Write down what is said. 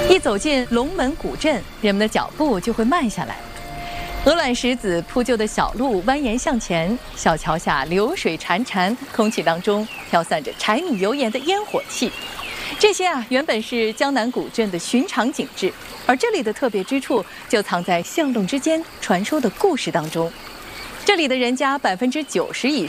一走进龙门古镇，人们的脚步就会慢下来。鹅卵石子铺就的小路蜿蜒向前，小桥下流水潺潺，空气当中飘散着柴米油盐的烟火气。这些原本是江南古镇的寻常景致，而这里的特别之处就藏在巷弄之间传说的故事当中。这里的人家90%以